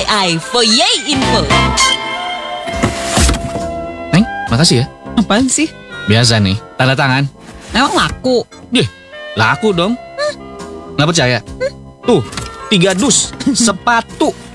FYI, for Yay Info. Neng, makasih ya. Apaan sih? Biasa nih, tanda tangan. Emang laku? Deh, laku dong. Nggak percaya? Tuh, 3 dus sepatu.